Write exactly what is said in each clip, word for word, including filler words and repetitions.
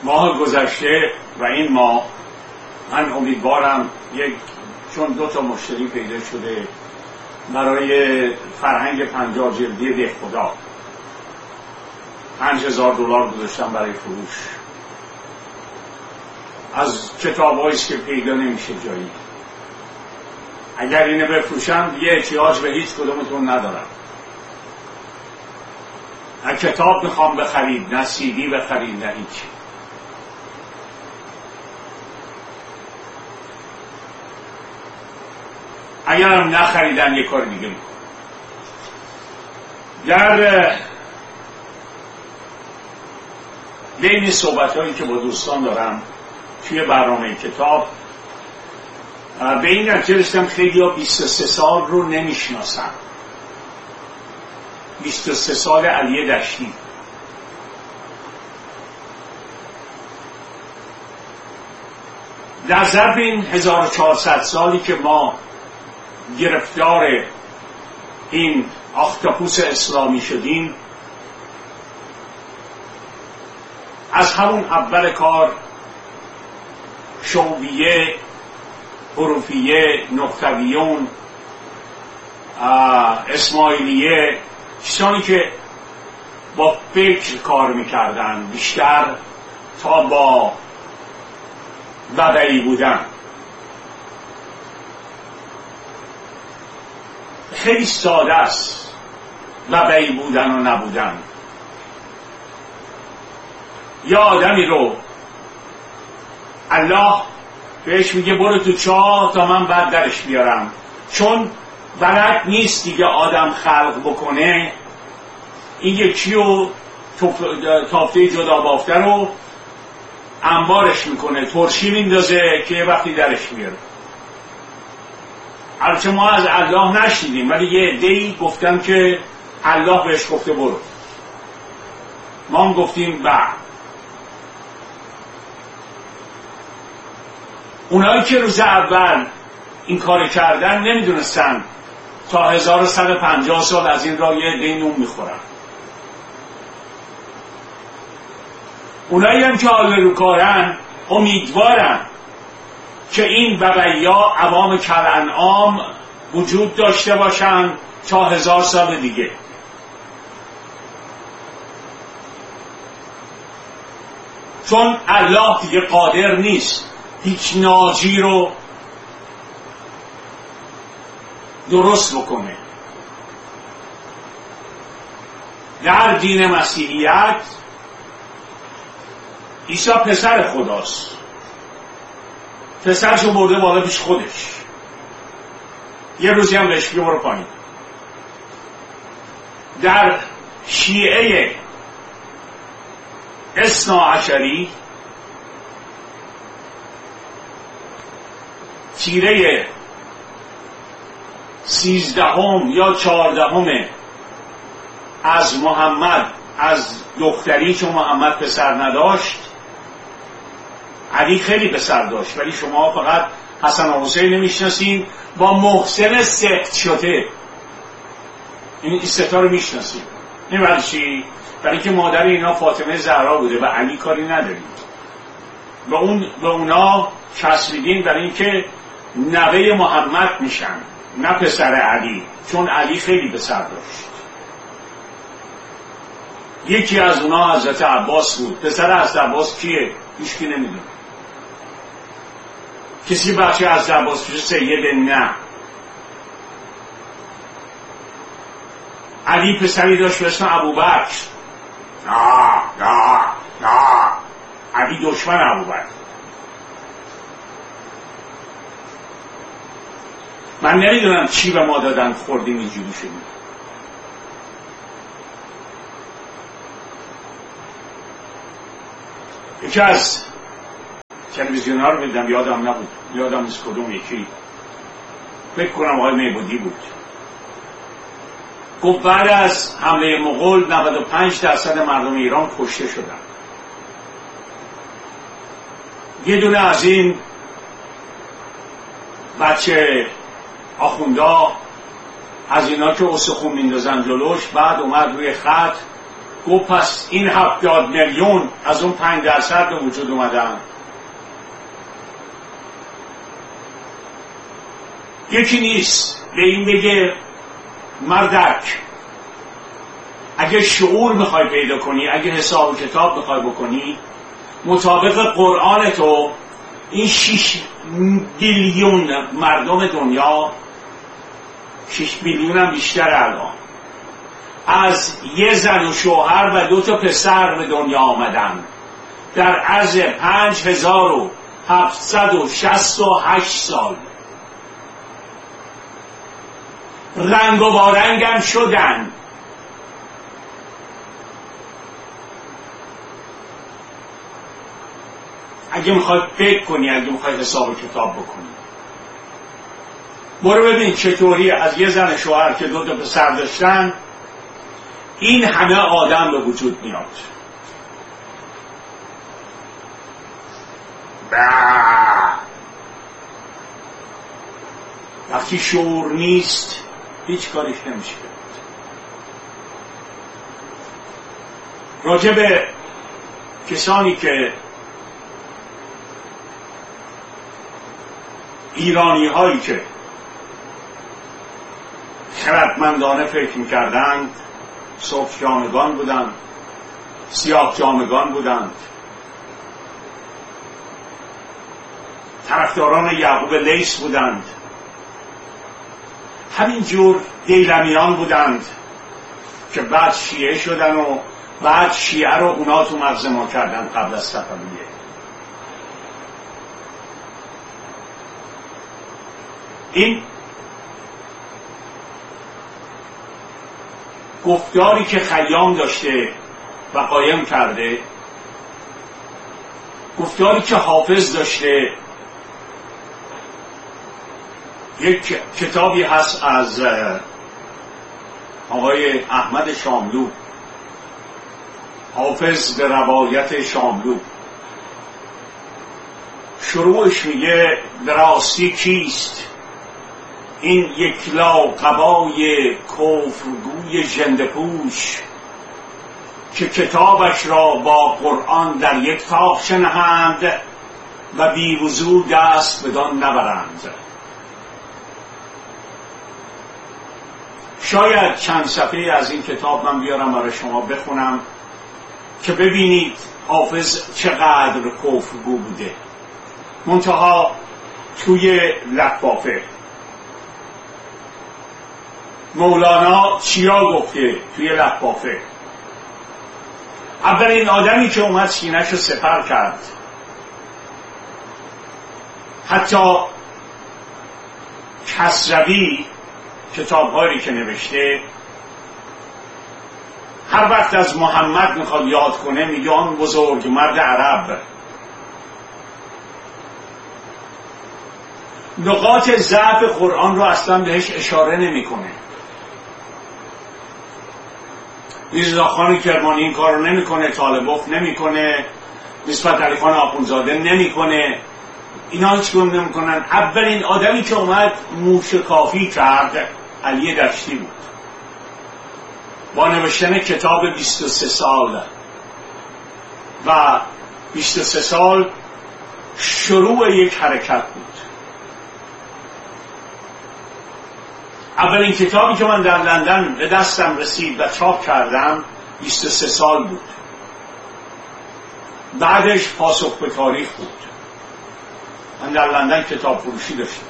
ماه گذشته و این ماه من امیدوارم یک چون دو تا مشتری پیدا شده برای فرهنگ پنجاه جلدی ده خدا پنج هزار دلار گذاشتم برای فروش از کتابایی است که پیدا نمیشه جایی. اگر اینو بفروشم دیگه احتیاج به هیچ کدومتون ندارم. نه کتاب میخوام بخرید، نه سی دی بخرید، نه هیچ. اگرم نخریدن یک کار دیگه میکنم. در بین صحبت هایی که با دوستان دارم توی برنامه کتاب به این نتیجه رسیدم خیلی ها بیست و سه سال رو نمیشناسن. بیست و سه سال علی دشتی. در ظرف این هزار و چهارصد سالی که ما گرفتار این اختاپوس اسلامی شدیم، از همون اول کار شوبیه، حروفیه، نقطویون، اسماعیلیه، کسانی که با فکر کار میکردن بیشتر تا با بدعی بودن، خیلی ساده است بدعی بودن و نبودن. یا آدمی رو الله بهش میگه برو تو چاه تا من بعد درش بیارم، چون بلد نیست دیگه آدم خلق بکنه، این یکی رو تافته جدا بافته رو انبارش میکنه، ترشی میندازه که یه وقتی درش میاره. البته ما از الله نشنیدیم، ولی یه عده‌ای گفتن که الله بهش گفته برو. ما هم گفتیم با. اونایی که روز اول این کار کردن نمیدونستن تا هزار و صد و پنجاه سال از این راه یه عده‌ای نون میخورن. اونایی هم که حال رو کارن امیدوارن که این بقیا عوام کالانعام وجود داشته باشن تا هزار سال دیگه. چون الله دیگه قادر نیست هیچ ناجی رو درست بکنه. در دین مسیحیت عیسی پسر خداست، پسرشو برده بالا پیش خودش، یه روزی هم بهش بگه برو پایین. در شیعه اثنا عشری تیره سیزدهم یا چهاردهم از محمد، از دختری، چون محمد پسر نداشت، علی خیلی پسر داشت، ولی شما فقط حسن و حسین نمیشناسین، با محسن سقط شده این ستا رو میشناسین. این برای چی؟ برای که مادر اینا فاطمه زهرا بوده و علی کاری ندارید. به اون به اونا چسبیدین برای اینکه نوه محمد میشن، نه پسر علی، چون علی خیلی پسر داشت. یکی از اونا حضرت عباس بود. پسر حضرت عباس کیه؟ هیچ کی نمیدونه. کسی بچه حضرت عباس پیش سید؟ نه. علی پسری داشت به اسم ابوبکر. نه نه نه، علی دشمن ابوبکر. من نمیدونم چی به ما دادن خوردیم اینجوری شدیم. یکی از تلویزیون ها رو دیدم، یادم نبود، یادم نیست کدوم یکی، فکر کنم آقای میبودی بود، گفت بعد از حمله مغول نود و پنج درصد مردم ایران کشته شدن. یه دونه از این بچه آخوندا از اینا که استخون میندازن جلوش، بعد اومد روی خط گفت پس این هفتاد میلیون از اون پنج درصد به وجود اومدن. یکی نیست به این بگه مردک اگه شعور میخوای پیدا کنی، اگه حساب و کتاب میخوای بکنی، مطابق قرآن تو این شش بیلیون مردم دنیا، شش بیلیون هم بیشتر الان، از یه زن و شوهر و دو تا پسر به دنیا آمدن در عرض پنج هزار و هفتصد و شصت و هشت سال. رنگ و بارنگ هم شدن. اگه میخوای فکر کنی، اگه میخوای حساب و کتاب بکنی، برو ببین چطوری از یه زن شوهر که دو تا پسر داشتن این همه آدم به وجود میاد. با وقتی شعور نیست هیچ کاریش نمیشه. راجع به کسانی که ایرانی هایی که خردمندانه فکر میکردند، سرخ جامگان بودند، سیاه جامگان بودند، طرفداران یعقوب لیث بودند، همینجور دیلمیان بودند که بعد شیعه شدن و بعد شیعه رو اونا تو مغز ما کردن قبل از صفویه. این گفتاری که خیام داشته و قایم کرده، گفتاری که حافظ داشته، یک کتابی هست از آقای احمد شاملو، حافظ به روایت شاملو، شروعش میگه به راستی کیست این یک لاقبای کفرگوی ژنده‌پوش که کتابش را با قرآن در یک تاق شنهند و بی وضو دست بدان نبرند. شاید چند صفحه از این کتاب من بیارم برای شما بخونم که ببینید حافظ چقدر کفرگو بوده. منتها توی لفافه مولانا چیا گفته توی لفافه؟ اولین آدمی که اومد سینه‌ش رو سپر کرد، حتی کسروی کتاب‌هایی که نوشته هر وقت از محمد میخواد یاد کنه میگه آن بزرگ مرد عرب. نقاط ضعف قرآن رو اصلا بهش اشاره نمیکنه. میرزاخان کرمانی این کار رو نمیکنه، طالبوف نمیکنه، نسبت علی خان آخوندزاده نمیکنه، اینا هیچ کدوم نمیکنن. اولین آدمی که اومد موشکافی کرد علی دشتی بود با نوشتن کتاب بیست و سه سال و بیست و سه سال شروع یک حرکت بود. اولین کتابی که من در لندن به دستم رسید و چاپ کردم بیست و سه سال بود. بعدش پاسخ به تاریخ بود. من در لندن کتاب فروشی داشتم.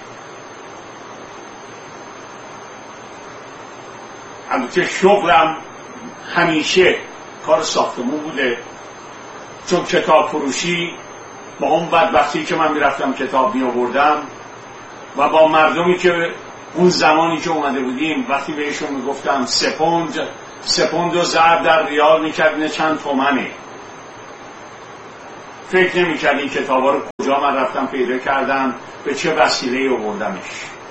البته شغلم همیشه کار ساختمون بوده، چون کتاب فروشی با اون بدبختی که من میرفتم کتاب می آوردم و با مردمی که اون زمانی که اومده بودیم وقتی بهشون میگفتم سه پوند سه پوند و ضرب در ریال میکرد اینه چند تومنه، فکر نمیکرد این کتابا رو کجا من رفتم پیدا کردم، به چه وسیله آوردمش.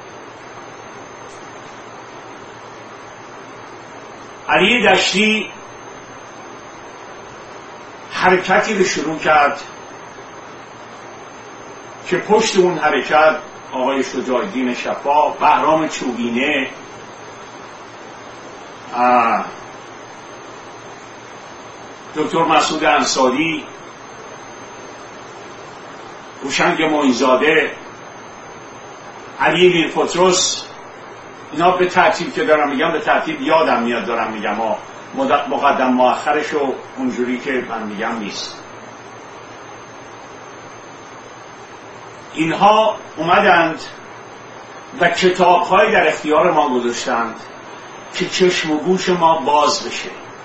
علی دشتی حرکتی رو شروع کرد که پشت اون حرکت آقای شجاع‌الدین شفا، بهرام چوبینه، دکتر مسعود انصاری، هوشنگ معین‌زاده، علی میرپطرس، اینا به ترتیب که دارم میگم، به ترتیب یادم میاد دارم میگم، مقدم مؤخرش و اونجوری که من میگم نیست. اینها اومدند و کتاب‌هایی در اختیار ما گذاشتند که چشم و گوش ما باز بشه.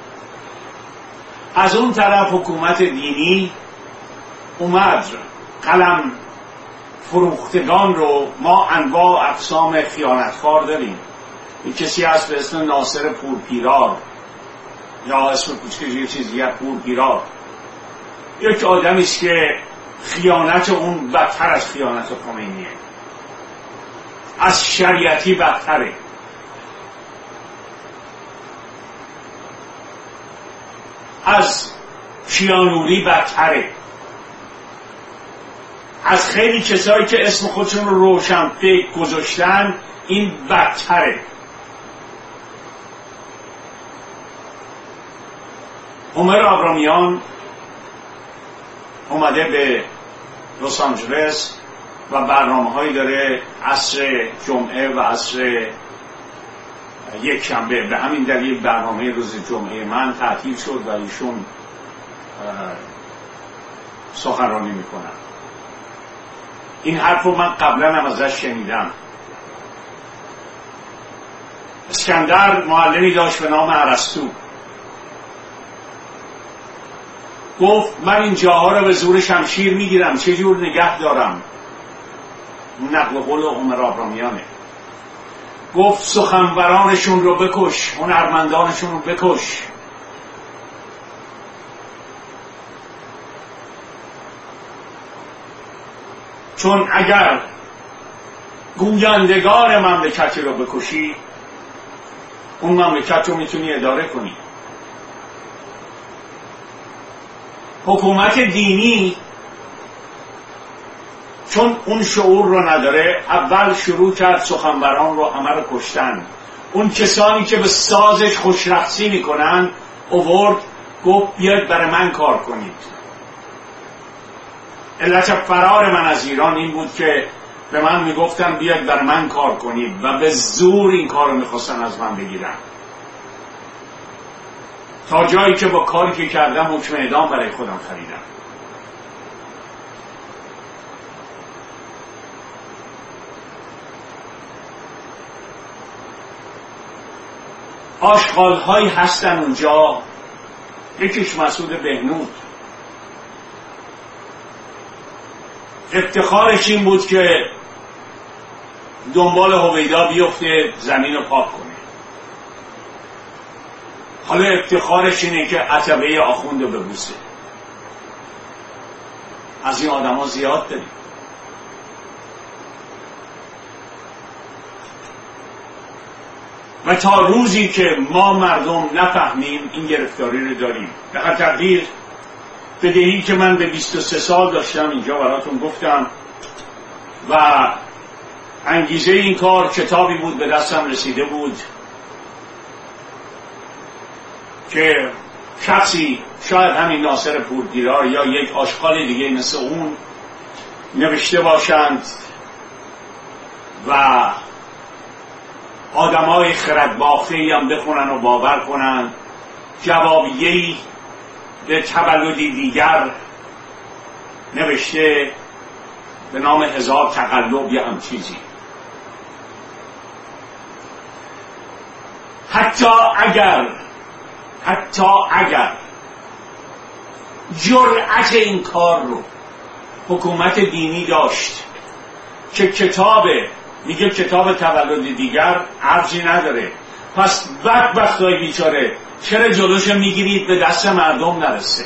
از اون طرف حکومت دینی اومد قلم فروختگان رو، ما انواع اقسام خیانتکار داریم. این کسی هست به اسم ناصر پورپیرار یا اسم کوچکش یه چیزی هست پورپیرار، یک آدمی است که خیانت اون بدتر از خیانت خمینیه، از شریعتی بدتره. از کیانوری بدتره، از خیلی کسایی که اسم خودشون رو روشنفکر گذاشتن این بدتره. عمر آبرامیان اومده به لس آنجلس و برنامه هایی داره عصر جمعه و عصر یک شنبه. به همین دلیل برنامه روز جمعه من تعطیل شد و ایشون سخنرانی میکنن. این حرف رو من قبلا هم ازش شنیدم. اسکندر معلمی داشت به نام ارسطو، گفت من این جاها رو به زور شمشیر میگیرم، چه جور نگه دارم؟ نقل قول عمر آبرامیانه. گفت سخنورانشون رو بکش، هنرمندانشون رو بکش. چون اگر گویندگان مملکتی رو بکشی، اون مملکت رو میتونی اداره کنی. حکومت دینی چون اون شعور رو نداره، اول شروع کرد سخنوران رو همه رو کشتن. اون کسانی که به سازش خوشرقصی میکنن اوورد، گفت بیاید برای من کار کنید. علت فرار من از ایران این بود که به من میگفتن بیاید برای من کار کنید و به زور این کار رو میخواستن از من بگیرن، تا جایی که با کاری که کردم حکم اعدام برای خودم خریدم. آشغال هایی هستن اونجا، یکیش مسعود بهنود، افتخارش این بود که دنبال هویدا بیفته زمین رو پاک کنه. حالا افتخارش اینه که عتبه آخوند رو ببوسه. از این آدم ها زیاد داریم. و تا روزی که ما مردم نفهمیم این گرفتاری رو داریم. به هر تقدیر بدهی که من به بیست و سه سال داشتم اینجا براتون گفتم و انگیزه این کار کتابی بود به دستم رسیده بود که شخصی، شاید همین ناصر پورپیرار یا یک آشغال دیگه مثل اون، نوشته باشند و آدمای خردباخته‌ای هم بخونن و باور کنن جوابیه‌ای به تولدی دیگر نوشته به نام هزار تقلب یا هم چیزی. حتی اگر حتی اگر جرأت این کار رو حکومت دینی داشت که کتاب میگه کتاب تولد دیگر ارزی نداره، پس بدبختای بیچاره چرا جلوش میگیرید به دست مردم نرسه؟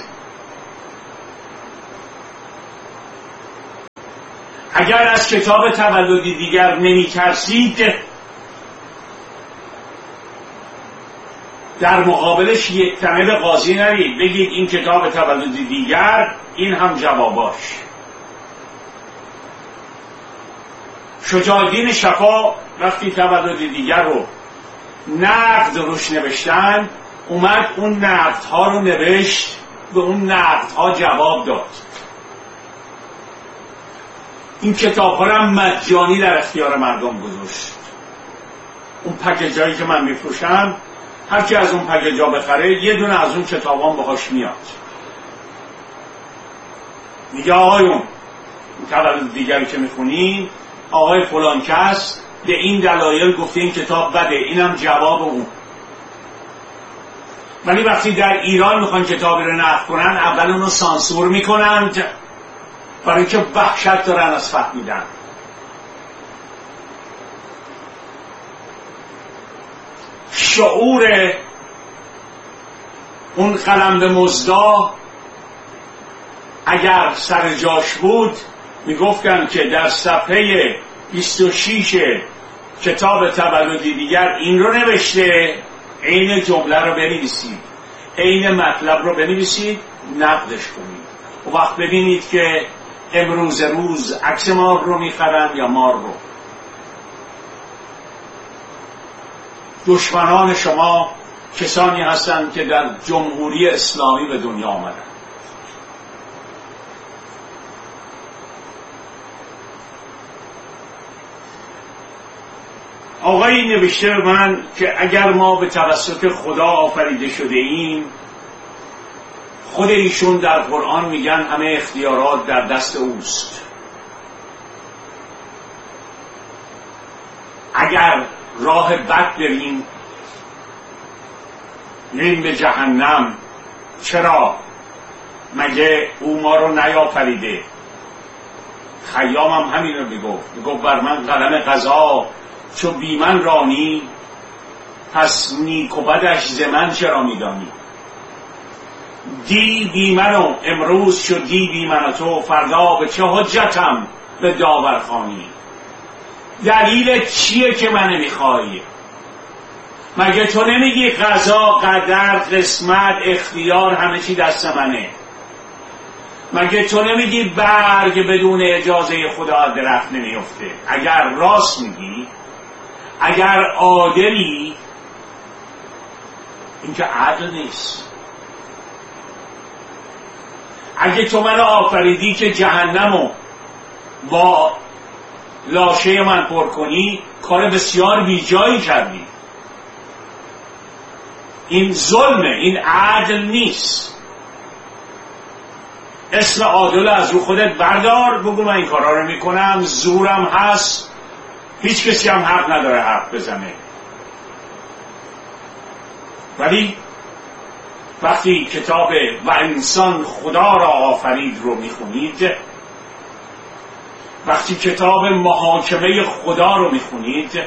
اگر از کتاب تولدی دیگر نمیترسید، در مقابلش یک تنه به قاضی نرید بگید این کتاب تولدی دیگر، این هم جواباش. شجاع الدین شفا وقتی تولدی دیگر رو نقد روش نوشتن، اومد اون نقدها رو نوشت به اون نقدها جواب داد. این کتاب‌ها رو هم مجانی در اختیار مردم گذاشت. اون پکیجایی که من میفروشم، هر کی از اون پکیجا بخره یه دونه از اون کتابام باهاش میاد. میگه آقایون تولد دیگری که میخونین آقای فلان کس به این دلایل گفته این کتاب بده، اینم جواب اون. ولی وقتی در ایران میخوان کتابی رو نقد کنن اول اونو سانسور میکنند برای که وحشت دارن از فهمیدن. شعور اون قلم به مزدا اگر سر جاش بود میگفتن که در صفحه بیست و شش کتاب تولدی دیگر این رو نوشته، عین جمله رو بنویسید، عین مطلب رو بنویسید، نقدش کنید. و وقت ببینید که امروز روز عکس مار رو میخرن یا مار رو. دشمنان شما کسانی هستند که در جمهوری اسلامی به دنیا آمدن. آقایی نوشته به من که اگر ما به توسط خدا آفریده شده ایم، خود ایشون در قرآن میگن همه اختیارات در دست اوست. اگر راه بد بریم میریم به جهنم، چرا؟ مگه او ما رو نیافریده؟ خیام هم همین رو میگفت، میگفت بر من قلم قضا چو بی من رانی، پس نیک و بدش ز من چرا میدانی؟ دی بی منو امروز شد دی بی من تو، فردا به چه حجتم به داورخانی؟ دلیل چیه که من نمیخوایی؟ مگه تو نمیگی قضا، قدر، قسمت، اختیار همه چی دست منه؟ مگه تو نمیگی برگ بدون اجازه خدا درخت نمیفته؟ اگر راست میگی، اگر عادلی، این که عدل نیست. اگه تو منو آفریدی که جهنمو با لاشه من پر کنی، کار بسیار بیجایی کردی. این ظلمه، این عدل نیست. اسم عادل از رو خودت بردار، بگو من این کارا رو میکنم، زورم هست، هیچ کسی هم حق نداره حرف بزنه. ولی وقتی کتاب و انسان خدا را آفرید رو میخونید، وقتی کتاب محاکمه خدا رو میخونید،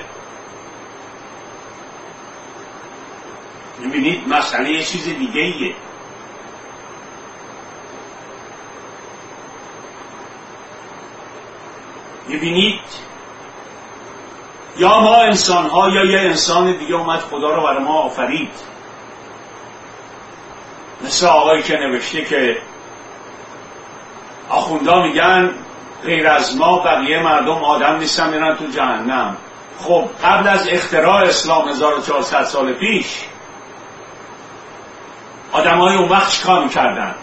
میبینید مسئله یه چیز دیگه ایه. میبینید یا ما انسان ها یا یه انسان دیگه اومد خدا رو برای ما آفرید. مثل آقایی که نوشته که آخوندا میگن غیر از ما بقیه مردم آدم نیستن میرن تو جهنم. خب قبل از اختراع اسلام هزار و چهارصد سال پیش آدم های اون وقت چیکار میکردن؟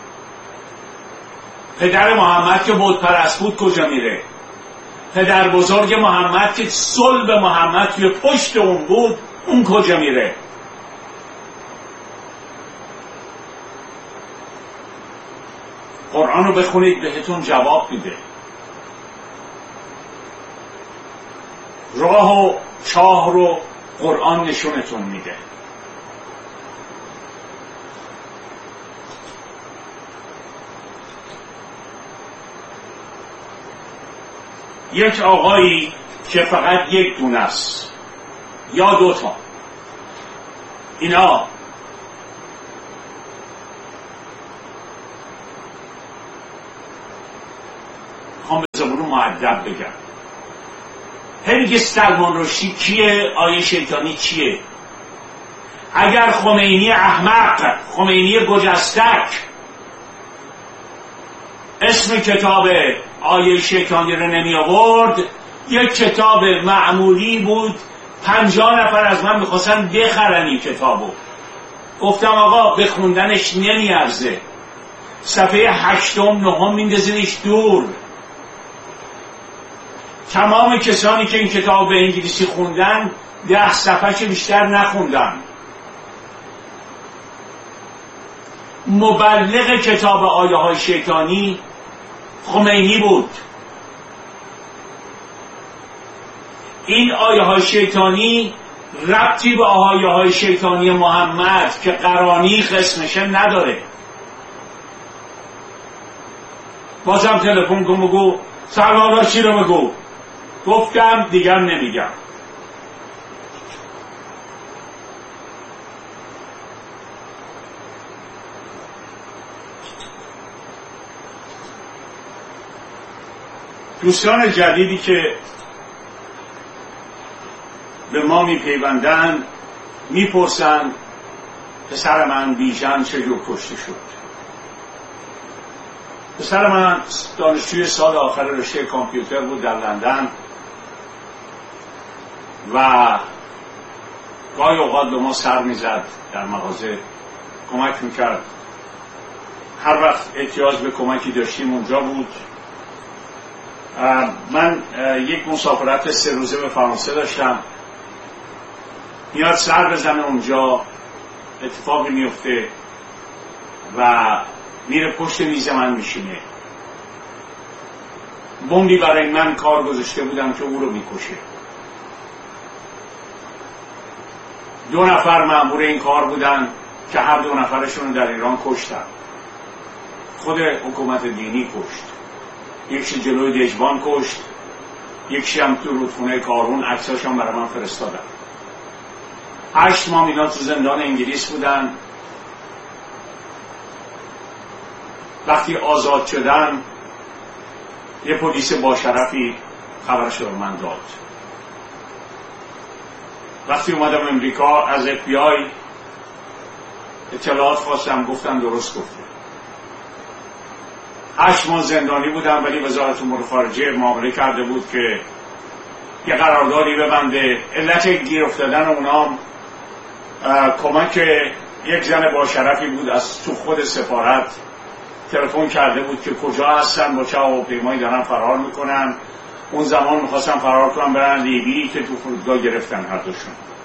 پدر محمد که بت پرست بود کجا میره؟ پدر بزرگ محمد که صلب محمد توی پشت اون بود، اون کجا میره؟ قرآن رو بخونید بهتون جواب میده. راه و چاه رو قرآن نشونتون میده. یک آقایی که فقط یک دونه است یا دوتا، اینا میخوام به زبون مؤدب بگم. همیگه سلمان رشدی کیه؟ آیه شیطانی چیه؟ اگر خمینی احمق، خمینی گجستک اسم کتاب آیه شیطانی رو نمی آورد، یک کتاب معمولی بود، پنجاه نفر از من میخواستن بخرن این کتابو. گفتم آقا بخوندنش نمی ارزه، صفحه هشتم نهم میندازینش دور. تمام کسانی که این کتاب به انگلیسی خوندن ده صفحه چه بیشتر نخوندن. مبلغ کتاب آیه های شیطانی خمینی بود. این آیه های شیطانی ربطی به آیه های شیطانی محمد که قرانی قسمشه نداره. بازم تلفن کن بگو سرمالا چی رو بگو، گفتم دیگر نمیگم. دوستان جدیدی که به ما میپیوندن میپرسن پسر من بیژن چجور کشته شد. پسر من دانشجوی سال آخر رشته کامپیوتر بود در لندن و گاهی اوقات به ما سر میزد، در مغازه کمک میکرد. هر وقت احتیاج به کمکی داشتیم اونجا بود. من یک مسافرت سه روزه به فرانسه داشتم، میاد سر بزنه اونجا، اتفاقی میفته و میره پشت میز من میشینه. بمبی برای من کار گذاشته بودم که او رو میکشه. دو نفر مأمور این کار بودن که هر دو نفرشون در ایران کشتن. خود حکومت دینی کشت. یکشی جلوی دژبان کشت، یکشی هم تو رودخونه کارون. عکساش هم برای من فرستادن. هشت ماه اینا تو زندان انگلیس بودن. وقتی آزاد شدن یه پلیس با شرفی خبرش رو من داد. وقتی اومدم امریکا از اف بی آی اطلاعات خواستم، گفتم درست گفتم. هشت ماه زندانی بودم ولی وزارت امور خارجه معامله کرده بود که یه قراردادی ببنده. علت گیر افتادن اونام کمک یک زن با شرفی بود از تو خود سفارت. تلفن کرده بود که کجا هستن، با چه هواپیمایی دارن فرار میکنن. اون زمان میخواستن فرار کنن برن لیبی که تو فرودگاه گرفتن هر دوشون.